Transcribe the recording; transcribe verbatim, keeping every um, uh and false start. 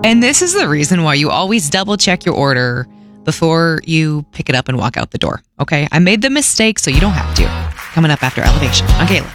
And this is the reason why you always double check your order before you pick it up and walk out the door. Okay? I made the mistake so you don't have to. Coming up after Elevation on Galen.